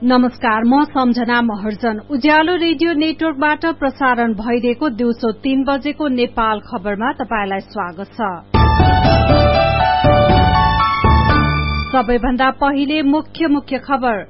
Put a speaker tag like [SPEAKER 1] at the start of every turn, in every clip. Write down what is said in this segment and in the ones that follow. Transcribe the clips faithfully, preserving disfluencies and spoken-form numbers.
[SPEAKER 1] नमस्कार, म सम्झना महर्जन। उज्यालो रेडियो नेटवर्कबाट प्रसारण भइरहेको दिउँसो तीन बजेको नेपाल खबरमा तपाईंलाई स्वागत छ। सबैभन्दा पहिले मुख्य मुख्य खबर।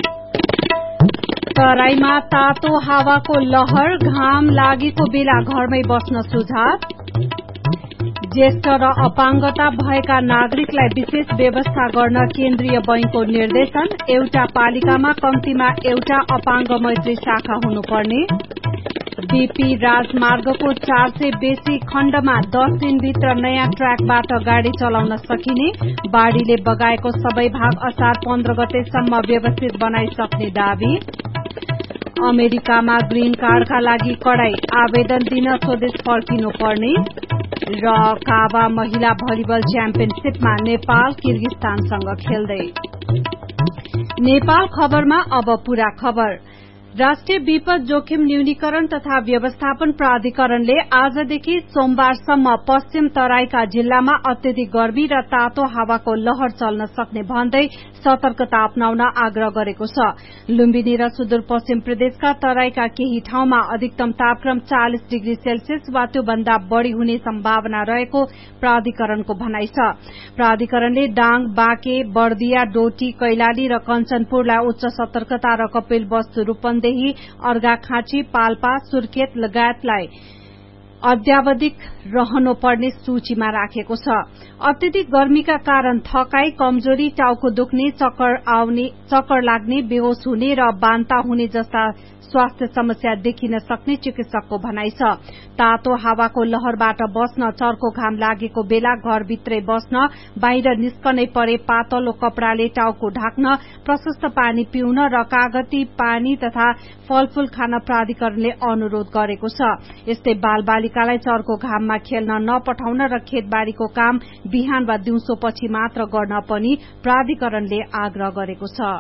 [SPEAKER 1] तराईमा तातो हावाको लहर, घाम लागेको बेला घरमै बस्न सुझाव। ज्येष्ठ र अपाङ्गता भएका नागरिकलाई विशेष व्यवस्था गर्न केन्द्रीय बैंकको निर्देशन। एउटा पालिकामा कम्तीमा एउटा अपाङ्ग मैत्री शाखा हुनुपर्ने। बीपी राजमार्गको चार सय बेसी खण्डमा दस दिनभित्र नयाँ ट्र्याकबाट गाड़ी चलाउन सकिने। बाढ़ीले बगाएको सबै भाग असार पन्ध्र गतेसम्म व्यवस्थित बनाइसक्ने दावी। अमेरिकामा ग्रीन कार्डका लागि कडाई, आवेदन दिन स्वदेश फर्किनु पर्ने। र काबा महिला भलिबल च्याम्पियनशीपमा नेपाल किर्गिस्तानसँग खेल्दै। नेपाल खबरमा अब पूरा खबर। राष्ट्रिय विपद जोखिम न्यूनीकरण तथा व्यवस्थापन प्राधिकरणले आजदेखि सोमबारसम्म पश्चिम तराईका जिल्लामा अत्यधिक गर्मी र तातो हावाको लहर चल्न सक्ने भन्दै सतर्कता अपनाउन आग्रह गरेको छ। लुम्बिनी र सुदूरपश्चिम प्रदेशका तराईका केही ठाउँमा अधिकतम तापक्रम चालिस डिग्री सेल्सियस वा त्योभन्दा बढ़ी हुने सम्भावना रहेको प्राधिकरणको भनाइ छ। प्राधिकरणले दाङ, बाँके, बर्दिया, डोटी, कैलाली र कञ्चनपुरलाई उच्च सतर्कता र कपिलवस्तु रूपन्देही, अर्घाखाँची, पाल्पा, सुर्खेत लगायतलाई अद्यावधिक रहनुपर्ने सूचीमा राखेको छ। अत्यधिक गर्मीका कारण थकाई, कमजोरी, टाउको दुख्ने, चक्कर आउने, चक्कर लाग्ने, बेहोस हुने र बान्ता हुने जस्ता स्वास्थ्य समस्या देखिन सक्ने चिकित्सकको भनाइ छ। तातो हावाको लहरबाट बस्न, चर्को घाम लागेको बेला घरभित्रै बस्न, बाहिर निस्कनै परे पातलो कपड़ाले टाउको ढाक्न, प्रशस्त पानी पिउन र कागती पानी तथा फलफूल खान प्राधिकरणले अनुरोध गरेको छ। यस्तै बालबालिकालाई चर्को घाममा खेल्न नपठाउन र खेतबारीको काम बिहान वा दिउँसोपछि मात्र गर्न पनि प्राधिकरणले आग्रह गरेको छ।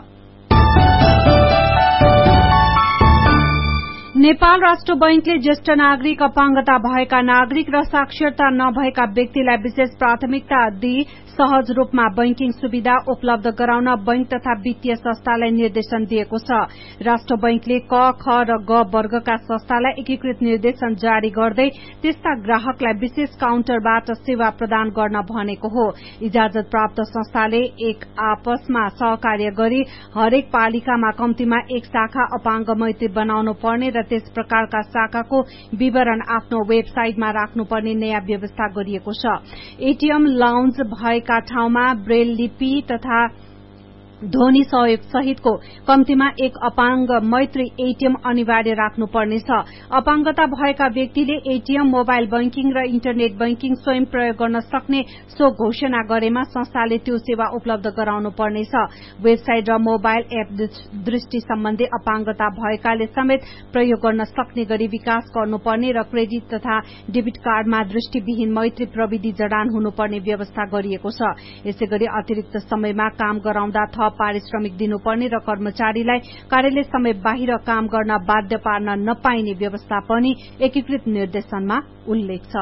[SPEAKER 1] नेपाल राष्ट्र बैंकले ज्येष्ठ नागरिक, अपाङ्गता भएका नागरिक र साक्षरता नभएका व्यक्तिलाई विशेष प्राथमिकता दिई सहज रूपमा बैंकिङ सुविधा उपलब्ध गराउन बैंक तथा वित्तीय संस्थालाई निर्देशन दिएको छ। राष्ट्र बैंकले क, ख र ग वर्गका संस्थालाई एकीकृत निर्देशन जारी गर्दै त्यस्ता ग्राहकलाई विशेष काउन्टरबाट सेवा प्रदान गर्न भनेको हो। इजाजत प्राप्त संस्थाले एक आपसमा सहकार्य गरी हरेक पालिकामा कम्तीमा एक शाखा अपाङ्ग मैत्री बनाउनु पर्ने र त्यस प्रकारका शाखाको विवरण आफ्नो वेबसाइटमा राख्नुपर्ने नयाँ व्यवस्था गरिएको छ। एटीएम लाउन्ज भएका ठाउँमा ब्रेल लिपि तथा ध्वनि सहयोग सहितको कम्तीमा एक अपाङ्ग मैत्री एटीएम अनिवार्य राख्नुपर्नेछ। अपाङ्गता भएका व्यक्तिले एटीएम, मोबाइल बैंकिङ र इन्टरनेट बैंकिङ स्वयं प्रयोग गर्न सक्ने सो घोषणा गरेमा संस्थाले त्यो सेवा उपलब्ध गराउनु पर्नेछ। वेबसाइट र मोबाइल एप दृष्टि सम्बन्धी अपाङ्गता भएकाले समेत प्रयोग गर्न सक्ने गरी विकास गर्नुपर्ने र क्रेडिट तथा डेबिट कार्डमा दृष्टिविहीन मैत्री प्रविधि जडान हुनुपर्ने व्यवस्था गरिएको छ। यसैगरी अतिरिक्त समयमा काम गराउँदा थप पारिश्रमिक दिनुपर्ने र कर्मचारीलाई कार्यालय समय बाहिर काम गर्न बाध्य पार्न नपाइने व्यवस्था पनि एकीकृत निर्देशनमा उल्लेख छ।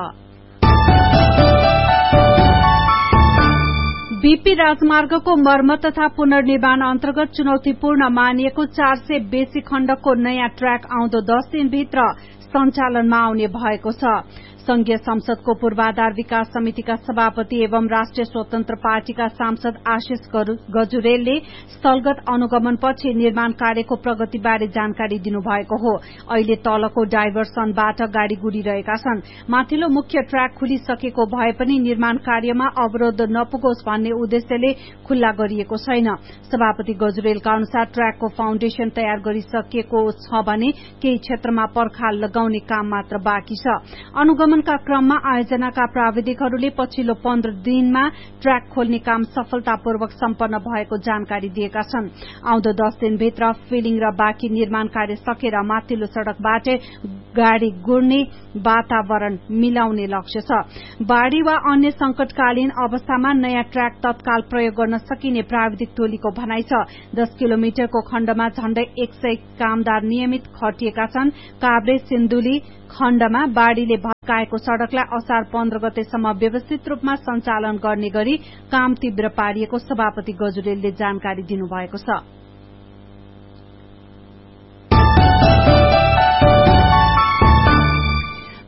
[SPEAKER 1] बीपी राजमार्गको मर्मत तथा पुनर्निर्माण अन्तर्गत चुनौतीपूर्ण मानिएको चार सय बेसी खण्डको नयाँ ट्र्याक आउँदो दस दिनभित्र सञ्चालनमा आउने भएको छ। संघीय संसदको पूर्वाधार विकास समितिका सभापति एवं राष्ट्रिय स्वतन्त्र पार्टीका सांसद आशिष गजुरेलले स्थलगत अनुगमनपछि निर्माण कार्यको प्रगतिबारे जानकारी दिनुभएको हो। अहिले तलको डाइभर्सनबाट गाड़ी गुडिरहेका छन्। माथिल्लो मुख्य ट्र्याक खुलिसकेको भए पनि निर्माण कार्यमा अवरोध नपुगोस् भन्ने उद्देश्यले खुल्ला गरिएको छैन। सभापति गजुरेलका अनुसार ट्र्याकको फाउन्डेशन तयार गरिसकेको छ भने केही क्षेत्रमा पर्खाल लगाउने काम मात्र बाँकी छ। अनुगमन का क्रममा आयोजनाका प्राविधिकहरूले पछिल्लो पन्ध्र दिनमा ट्र्याक खोल्ने काम सफलतापूर्वक सम्पन्न भएको जानकारी दिएका छन्। आउँदो दस दिनभित्र फिलिङ र बाँकी निर्माण कार्य सकेर माथिल्लो सड़कबाट गाड़ी गुड्ने वातावरण मिलाउने लक्ष्य छ। बाढ़ी वा अन्य संकटकालीन अवस्थामा नयाँ ट्र्याक तत्काल प्रयोग गर्न सकिने प्राविधिक टोलीको भनाइ छ। दस किलोमिटरको खण्डमा झण्डै एक सय कामदार नियमित खटिएका छन्। काभ्रे सिन्धुली खण्डमा बाढ़ीले भत्काएको सड़कलाई असार पन्ध्र गतेसम्म व्यवस्थित रूपमा सञ्चालन गर्ने गरी काम तीव्र पारिएको सभापति गजुरेलले जानकारी दिनुभएको छ।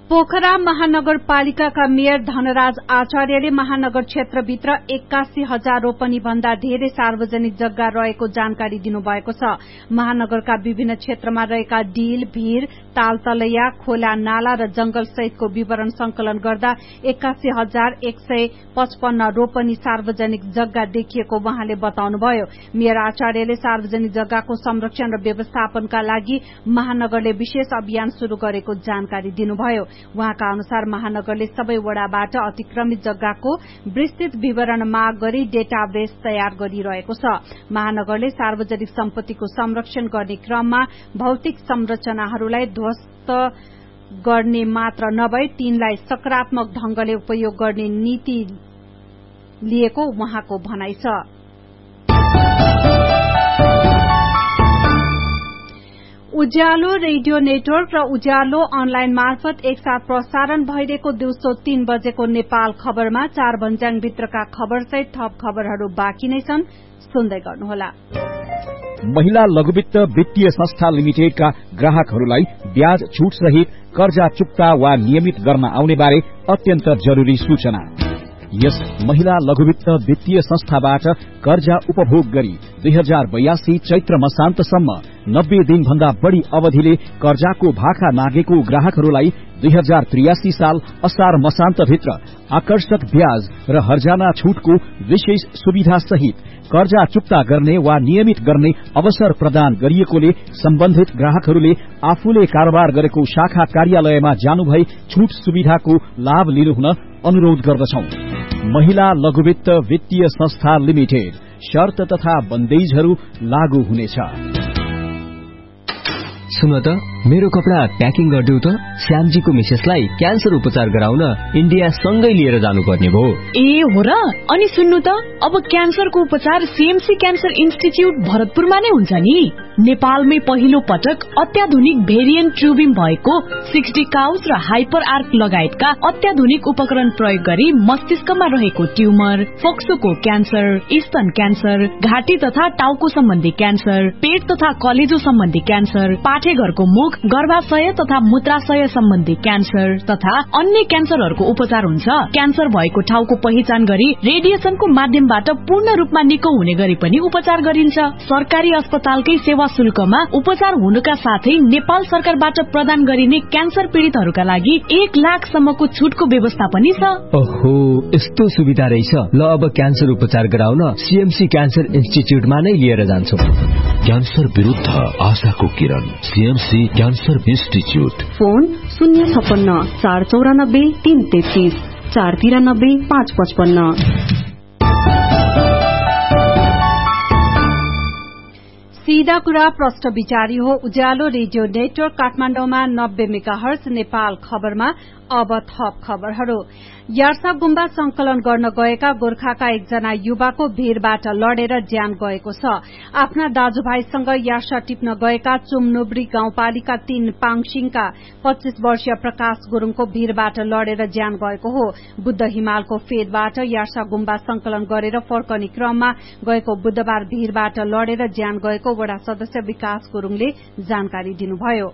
[SPEAKER 1] पोखरा महानगरपालिकाका मेयर धनराज आचार्यले महानगर क्षेत्रभित्र एक्कासी हजार रोपनी भन्दा धेरै सार्वजनिक जग्गा रहेको जानकारी दिनुभएको छ। महानगरका विभिन्न क्षेत्रमा रहेका डील, भीर, तालतलैया, खोला, नाला र जंगल सहितको विवरण संकलन गर्दा एक्कासी हजार एक सय पचपन्न रोपनी सार्वजनिक जग्गा देखिएको उहाँले बताउनुभयो। मेयर आचार्यले सार्वजनिक जग्गाको संरक्षण र व्यवस्थापनका लागि महानगरले विशेष अभियान शुरू गरेको जानकारी दिनुभयो। उहाँका अनुसार महानगरले सबै वडाबाट अतिक्रमित जग्गाको विस्तृत विवरण माग गरी डेटाबेस तयार गरिरहेको छ। महानगरले सार्वजनिक सम्पत्तिको संरक्षण गर्ने क्रममा भौतिक संरचनाहरूलाई ध्वस्त गर्ने मात्र नभई तिनलाई सकारात्मक ढंगले उपयोग गर्ने नीति लिएको उहाँको भनाइ छ। उज्यालो रेडियो नेटवर्क र उज्यालो अनलाइन मार्फत एकसाथ प्रसारण भइरहेको दिउँसो तीन बजेको नेपाल खबरमा चार भन्ज्याङ भित्रका खबरसहित थप खबरहरू बाँकी नै छन्, सुन्दै गर्नुहोला।
[SPEAKER 2] महिला लघुवित्त वित्तीय संस्था लिमिटेडका ग्राहकहरूलाई ब्याज छूट सहित कर्जा चुक्ता वा नियमित गर्न आउने बारे अत्यन्त जरूरी सूचना। यस महिला लघुवित्त वित्तीय संस्थाबाट कर्जा उपभोग गरी दुई हजार बयासी चैत्र मसान्तसम्म नब्बे दिन भन्दा बढ़ी अवधिले कर्जाको भाका नागेको ग्राहकहरूलाई दुई हजार त्रियासी साल असार मसान्तभित्र आकर्षक ब्याज र हर्जाना छूटको विशेष सुविधा सहित कर्जा चुक्ता गर्ने वा नियमित गर्ने अवसर प्रदान गरिएकोले सम्बन्धित ग्राहकहरूले आफूले कारोबार गरेको शाखा कार्यालयमा जानुभई छूट सुविधाको लाभ लिनुहुन अनुरोध गर्दछौं। महिला लघुवित्त वित्तीय संस्था लिमिटेड, शर्त तथा बन्देजहरू लागू हुनेछ।
[SPEAKER 3] सुन त, मेरो कपडा प्याकिङ गरिदेऊ त। श्यामजीको मिसेसलाई क्यान्सर उपचार गराउन इन्डिया सँगै लिएर जानुपर्ने भयो।
[SPEAKER 4] ए हो र? अनि सुन्नु त, अब क्यान्सरको उपचार सीएमसी क्यान्सर इन्स्टिच्युट भरतपुरमा नै हुन्छ नि। नेपालमै पहिलो पटक अत्याधुनिक भेरिएन्ट ट्युबिङ भएको सिक्सटी काउस र हाइपर आर्क लगायतका अत्याधुनिक उपकरण प्रयोग गरी मस्तिष्कमा रहेको ट्युमर, फोक्सोको क्यान्सर, स्तन क्यान्सर, घाँटी तथा टाउको सम्बन्धी क्यान्सर, पेट तथा कलेजो सम्बन्धी क्यान्सर, पाठेघरको मुख, गर्भाशय तथा मूत्राशय सम्बन्धी क्यान्सर तथा अन्य क्यान्सरहरूको उपचार हुन्छ। क्यान्सर भएको ठाउँको पहिचान गरी रेडिएसनको माध्यमबाट पूर्ण रूपमा निको हुने गरी पनि उपचार गरिन्छ। सरकारी अस्पतालकै सेवा शुल्कमा उपचार हुनुका साथै नेपाल सरकारबाट प्रदान गरिने क्यान्सर पीड़ितहरूका लागि एक लाख सम्मको छुटको व्यवस्था पनि छ।
[SPEAKER 3] ओहो, यस्तो सुविधा रहेछ। ल, अब क्यान्सर उपचार गराउन सीएमसी क्यान्सर इन्स्टिच्युटमा नै लिएर जान्छौं।
[SPEAKER 5] क्यान्सर विरुद्ध आशाको किरण, सीएमसी क्यान्सर इन्स्टिच्युट।
[SPEAKER 6] फोन शून्य छप्पन्न चार चौरानब्बे तीन तेत्तीस चार तिरानब्बे पाँच पचपन्न।
[SPEAKER 1] सीधा कुरा प्रश्न विचारी हो। उज्यालो रेडियो नेटवर्क काठमाडौँमा नब्बे मेगाहर्ज। नेपाल खबरमा अब थप खबरहरू। यार्सा गुम्बा संकलन गर्न गएका गोर्खाका एकजना युवाको भीरबाट लडेर ज्यान गएको छ। आफ्ना दाजुभाइसँग यार्सा टिप्न गएका चुमनुब्री गाउँपालिका तीन पाङसिङका पच्चीस वर्षीय प्रकाश गुरूङको भीरबाट लडेर ज्यान गएको हो। बुद्ध हिमालको फेदबाट यार्सा गुम्बा संकलन गरेर फर्कने क्रममा गएको बुधबार भीरबाट लडेर ज्यान गएको वडा सदस्य विकास गुरूङले जानकारी दिनुभयो।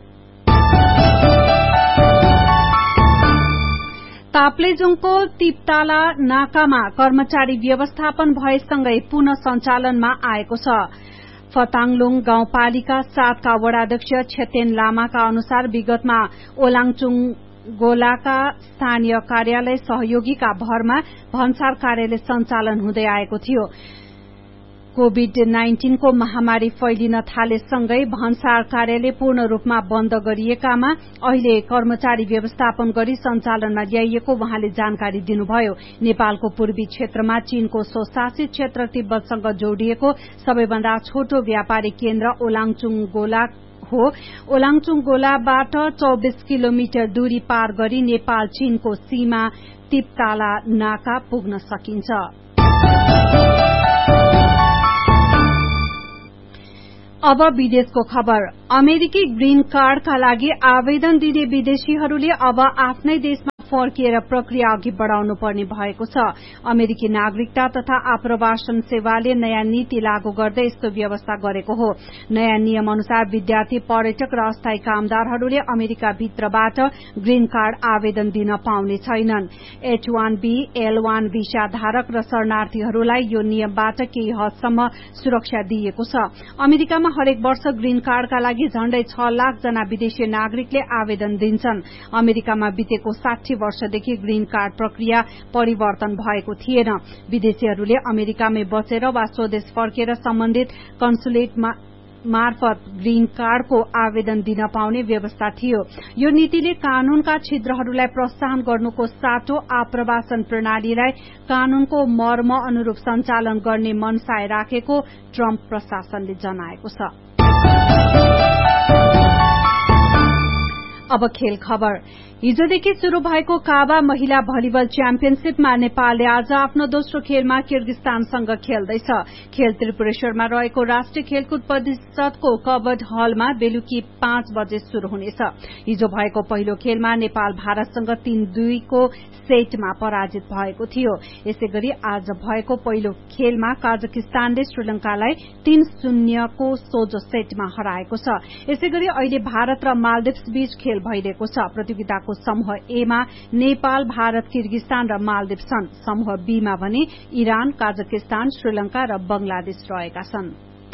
[SPEAKER 1] ताप्लेजुङको तिपताला नाकामा कर्मचारी व्यवस्थापन भएसँगै पुनः सञ्चालनमा आएको छ। फताङलुङ गाउँपालिका सातका वडाध्यक्ष छेतेन लामाका अनुसार विगतमा ओलाङचुङ गोलाका स्थानीय कार्यालय सहयोगीका भरमा भन्सार कार्यालय सञ्चालन हुँदै आएको थियो। कोविड नाइन्टीन को महामारी फैलिन थालेसँगै भन्सार कार्यालय पूर्ण रूपमा बन्द गरिएकामा अहिले कर्मचारी व्यवस्थापन गरी सञ्चालनमा ल्याइएको उहाँले जानकारी दिनुभयो। नेपालको पूर्वी क्षेत्रमा चीनको स्वशासित क्षेत्र तिब्बतसँग जोडिएको सबैभन्दा छोटो व्यापारिक केन्द्र ओलाङचुङ गोला हो। ओलाङचुङ गोलाबाट चौबिस किलोमिटर दूरी पार गरी नेपाल चीनको सीमा तिपताला नाका पुग्न सकिन्छ। अब विदेशको खबर। अमेरिकी ग्रीन कार्डका लागि आवेदन दिने विदेशीहरूले अब आफ्नै देशमा फर्किएर प्रक्रिया अघि बढ़ाउनु पर्ने भएको छ। अमेरिकी नागरिकता तथा आप्रवासन सेवाले नयाँ नीति लागू गर्दै यस्तो व्यवस्था गरेको हो। नयाँ नियम अनुसार विद्यार्थी, पर्यटक र अस्थायी कामदारहरूले अमेरिका भित्रबाट ग्रीन कार्ड आवेदन दिन पाउने छैनन्। H want be, L one visa धारक र शरणार्थीहरूलाई यो नियमबाट केही हदसम्म सुरक्षा दिइएको छ। अमेरिकामा हरेक वर्ष ग्रीन कार्डका लागि झण्डै छ लाख जना विदेशी नागरिकले आवेदन दिन्छन्। अमेरिकामा बितेको साठी वर्षदेखि ग्रीन कार्ड प्रक्रिया परिवर्तन भएको थिएन। विदेशीहरूले अमेरिकामै बसेर वा स्वदेश फर्केर सम्बन्धित कन्सुलेटमा मार्फत ग्रीन कार्डको आवेदन दिन पाउने व्यवस्था थियो। यो नीतिले कानूनका छिद्रहरूलाई प्रोत्साहन गर्नुको साटो आप्रवासन प्रणालीलाई कानूनको मर्म अनुरूप सञ्चालन गर्ने मनसाय राखेको ट्रम्प प्रशासनले जनाएको छ। अब खेल खबर। हिजोदेखि शुरू भएको काबा महिला भलिबल च्याम्पियनशीपमा नेपालले आज आफ्नो दोस्रो खेलमा किर्गिस्तानसँग खेल्दैछ। खेल त्रिपुरेश्वरमा रहेको राष्ट्रिय खेलकुद परिषदको कवर्ड हलमा बेलुकी पाँच बजे शुरू हुनेछ। हिजो भएको पहिलो खेलमा नेपाल भारतसँग तीन दुईको सेटमा पराजित भएको थियो। यसै गरी आज भएको पहिलो खेलमा काजाकिस्तानले श्रीलंकालाई तीन शून्यको सोझो सेटमा हराएको छ। यसै गरी अहिले भारत र मालदिप्स बीच खेल भइरहेको छ। प्रतियोगिताको समूह ए मा नेपाल, भारत, किर्गिस्तान र मालदिप्स छन्। समूह बी मा भने इरान, काजाकिस्तान, श्रीलंका र बंगलादेश रहेका छन्।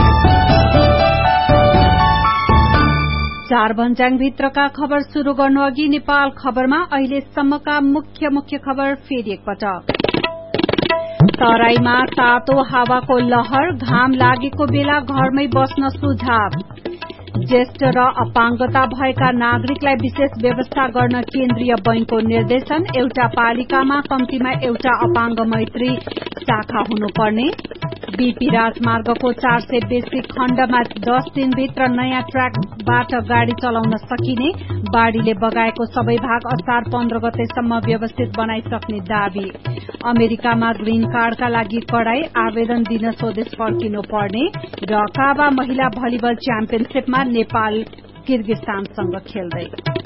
[SPEAKER 1] चार भन्ज्याङ भित्रका खबर शुरू गर्नु अघि नेपाल खबरमा अहिलेसम्मका मुख्य मुख्य खबर फेरि एकपटक। तराईमा तातो हावाको लहर, घाम लागेको बेला घरमै बस्न सुझाव। ज्येष्ठ र अपाङ्गता भएका नागरिकलाई विशेष व्यवस्था गर्न केन्द्रीय बैंकको निर्देशन। एउटा पालिकामा कम्तीमा एउटा अपाङ्ग मैत्री शाखा हुनुपर्ने। बीपी राजमार्गको चार सय बेसी खण्डमा दस दिनभित्र नयाँ ट्र्याकबाट गाड़ी चलाउन सकिने। बाढ़ीले बगाएको सबै भाग असार पन्ध्र गतेसम्म व्यवस्थित बनाइसक्ने दावी। अमेरिकामा ग्रीन कार्डका लागि कडाई, आवेदन दिन स्वदेश फर्किनु पर्ने। र काबा महिला भलिबल च्याम्पियनशीपमा नेपाल किर्गिस्तानसँग खेल्दै।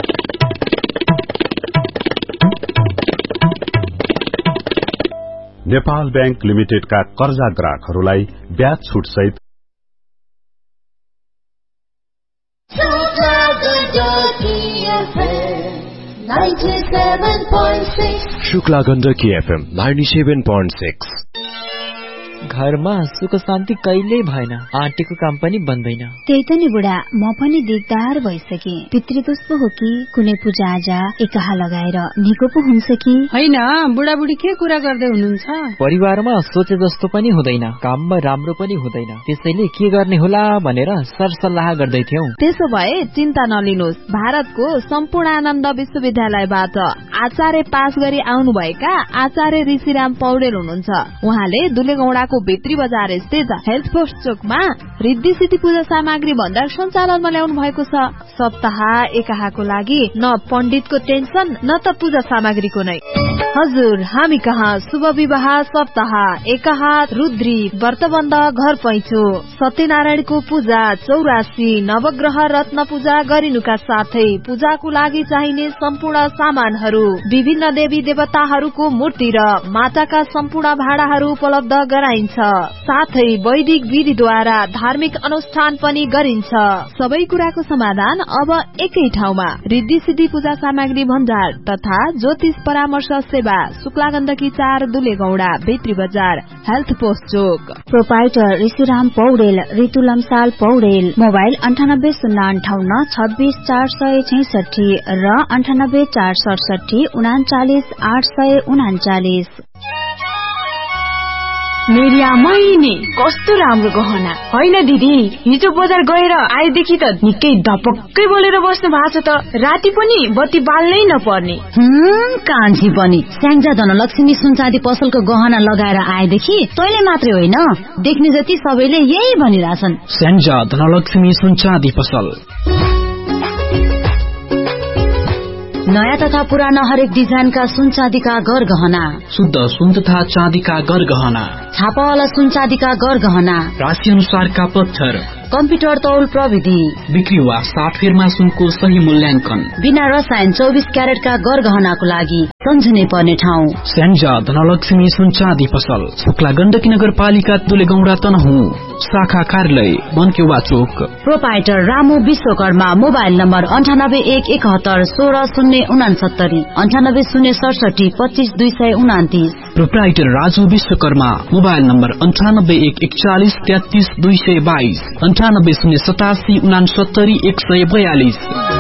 [SPEAKER 7] नेपाल बैंक लिमिटेडका कर्जा ग्राहकहरूलाई ब्याज छुट सहित
[SPEAKER 5] Shukla Gandaki FM ninety seven point six.
[SPEAKER 8] घरमा सुख शान्ति कहिल्यै भएन, आँटीको काम पनि बन्दैन।
[SPEAKER 9] त्यही त नि बुढा, म पनि दिगदार भइसके। पितृदोष पो हो कि कुनै पूजा आजा एकाहा लगाएर निको पो हुन्छ कि
[SPEAKER 10] होइन? बुढाबुढी के कुरा गर्दै हुनुहुन्छ?
[SPEAKER 8] परिवारमा सोचे जस्तो पनि हुँदैन, काममा राम्रो पनि हुँदैन, त्यसैले के गर्ने होला भनेर सरसल्लाह गर्दै थियौं।
[SPEAKER 4] त्यसो भए चिन्ता नलिनुहोस्, भारतको सम्पूर्णानन्द विश्वविद्यालयबाट आचार्य पास गरी आउनुभएका आचार्य ऋषिराम पौडेल हुनुहुन्छ। उहाँले दुलेगौडाको भित्री बजार स्थित हेल्थ पोस्ट चोकमा रिद्धि सिद्धि पूजा सामग्री भण्डार सञ्चालनमा ल्याउनु भएको छ। सप्ताह एकाहाको लागि न पण्डितको टेन्सन न त पूजा सामग्रीको नै। हजुर, हामी कहाँ शुभ विवाह, सप्ताह एकाहा, रुद्री, व्रतबन्ध, घर पैँचो, सत्यनारायणको पूजा, चौरासी, नवग्रह रत्न पूजा गरिनुका साथै पूजाको लागि चाहिने सम्पूर्ण सामानहरू, विभिन्न देवी देवताहरूको मूर्ति र माताका सम्पूर्ण भाडाहरू उपलब्ध गराइन्छ। साथै वैदिक विधिद्वारा धार्मिक अनुष्ठान पनि गरिन्छ। सबै कुराको समाधान अब एकै ठाउँमा। रिद्धि सिद्धि पूजा सामग्री भण्डार तथा ज्योतिष परामर्श सेवा, शुक्ला गण्डकी चार, दुलेगौडा, भित्री बजार, हेल्थ पोस्ट चोक।
[SPEAKER 9] प्रोपाइटर ऋषिराम पौडेल, ऋतु लम्साल पौडेल। मोबाइल अन्ठानब्बे शून्य अन्ठाउन्न छब्बीस चार सय छैसठी र अन्ठानब्बे चार सडसठी उनाचालिस आठ सय उनाचालिस।
[SPEAKER 4] मेरिया मैने कस्तो राम्रो गहना होइन दिदी? हिजो बजार गएर आएदेखि त निकै धपक्कै बोलेर बस्नु भएको छ त। राति पनि बत्ती बाल्नै नपर्ने।
[SPEAKER 11] हम्म कान्छी पनि स्याङ्जा धनलक्ष्मी सुनचाँदी पसलको गहना लगाएर आएदेखि तैले मात्रै होइन, देख्ने जति सबैले यही भनिरहेछन्।
[SPEAKER 12] स्याङ्जा धनलक्ष्मी सुनचाँदी पसल।
[SPEAKER 11] नयाँ तथा पुराना हरेक डिजाइनका सुन चाँदीका गरगहना,
[SPEAKER 12] शुद्ध सुन तथा चाँदीका गरगहना,
[SPEAKER 11] छापावाला सुनचाँदीका गरगहना,
[SPEAKER 12] राशि अनुसारका पत्थर,
[SPEAKER 11] कम्प्युटर तौल प्रविधि,
[SPEAKER 12] बिक्री वा साटफेरमा सुनको सही मूल्याङ्कन,
[SPEAKER 11] बिना रसायन चौबिस क्यारेटका गरगहनाको लागि सम्झिनै पर्ने ठाउँ
[SPEAKER 12] स्याङ्जा धनलक्ष्मी सुनचाँदी पसल, शुक्ला गण्डकी नगरपालिका दुलेगौंडा तनहुँ, शाखा कार्यालय बनकेवा चोक।
[SPEAKER 11] Proprietor Ramu Vishwakarma, mobile number अन्ठानब्बे एक एकहत्तर सोह्र शून्य उनासत्तरी, अन्ठानब्बे शून्य सडसठी पच्चीस दुई सय उनातिस।
[SPEAKER 12] Proprietor Raju Vishwakarma, mobile number अन्ठानब्बे एक एकचालिस तेत्तीस दुई सय बाइस, अन्ठानब्बे शून्य सतासी उनासत्तरी एक सय बयालिस।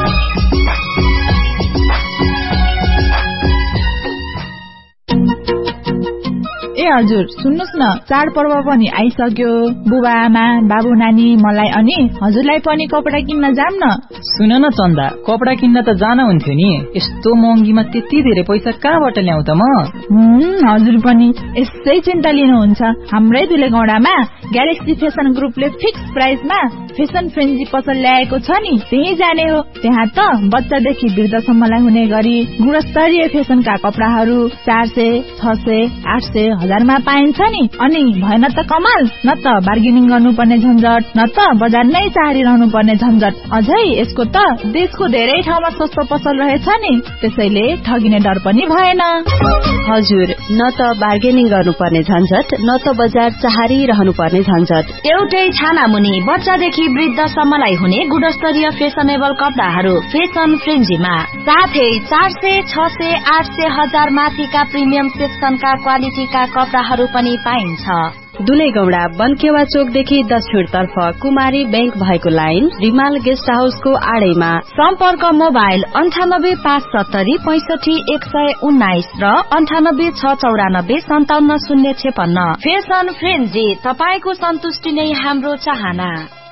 [SPEAKER 13] ए हजुर सुन्नुस् न, चाडपर्व पनि आइसक्यो। बुबा आमा बाबु नानी मलाई अनि हजुरलाई पनि कपडा किन्न जाम न।
[SPEAKER 8] सुन न चन्दा, कपडा किन्न त जान हुन्थ्यो नि, यस्तो महँगीमा त्यति धेरै पैसा कहाँबाट ल्याउँ त म?
[SPEAKER 13] हजुर पनि यसै चिन्ता लिनुहुन्छ। हाम्रै दुलेगौडामा ग्यालेक्सी फेसन ग्रुपले फिक्स प्राइसमा फेसन फ्रेन्जी पसल ल्याएको छ नि, त्यही जाने हो। त्यहाँ त बच्चादेखि वृद्धसम्मलाई हुने गरी गुणस्तरीय फेसनका कपडाहरू चार सय छ सय आठ सय हजारमा पाइन्छ नि। अनि भएन त कमाल, न त बार्गेनिङ गर्नुपर्ने झन्झट, न त बजार नै चाहरिरहनु पर्ने झन्झट। अझै यसको त देशको धेरै ठाउँमा सस्तो पसल रहेछ नि, त्यसैले ठगिने डर पनि भएन।
[SPEAKER 6] हजुर, न त बार्गेनिङ गर्नुपर्ने झन्झट, न त बजार चाहरिरहनु पर्ने झन्झट।
[SPEAKER 11] एउटै छाना मुनि बच्चादेखि वृद्धसम्मलाई हुने गुणस्तरीय फेसनेबल कपडाहरू फेसन फ्रेन्जीमा, साथै चार सय छ सय आठ सय हजार माथिका प्रिमियम सेक्सनका क्वालिटीका कपडाहरू पनि पाइन्छ।
[SPEAKER 6] दुलेगौडा बनकेवा चोकदेखि दक्षिण तर्फ कुमारी बैंक भएको लाइन रिमाल गेस्ट हाउसको आडैमा।
[SPEAKER 11] सम्पर्क मोबाइल अन्ठानब्बे पाँच सत्तरी पैसठी एक सय उन्नाइस र अन्ठानब्बे छ चौरानब्बे सन्ताउन्न शून्य छेपन्न। फेसन फ्रेन्जी, तपाईको सन्तुष्टि नै हाम्रो चाहना।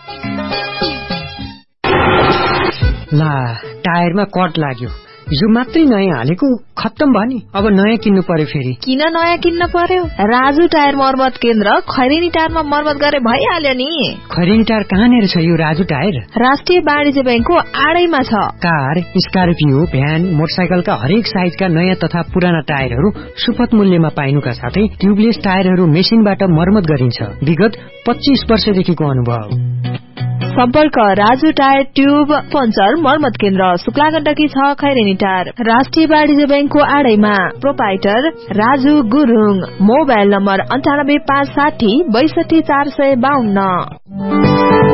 [SPEAKER 14] ला, टायरमा कट लाग्यो, यो मात्रै नयाँ हालेको, खत्तम भयो नि, अब नयाँ किन्नु पर्यो फेरि।
[SPEAKER 15] किन नयाँ किन्न पर्यो? राजु टायर मर्मत केन्द्र खैरेनी टायरमा मर्मत गरे भइहाल्यो नि।
[SPEAKER 14] खैरेनी टायर कहाँनिर छ यो राजु टायर?
[SPEAKER 15] राष्ट्रिय वाणिज्य बैंकको आडैमा छ।
[SPEAKER 14] कार, स्कर्पियो, भ्यान, मोटरसाइकलका हरेक साइजका नयाँ तथा पुराना टायरहरू सुपथ मूल्यमा पाइनुका साथै ट्युबलेस टायरहरू मेसिनबाट मर्मत गरिन्छ। विगत पच्चीस वर्षदेखिको अनुभव।
[SPEAKER 15] सम्पर्क राजु टायर ट्युब पञ्चर मर्मत केन्द्र, शुक्ला गण्डकी छ, खैरेनी टायर, राष्ट्रिय वाणिज्य बैंकको आडैमा। Proprietor Raju Gurung, mobile number अन्ठानब्बे पाँच साठी बैसठी चार सय बाहन्न।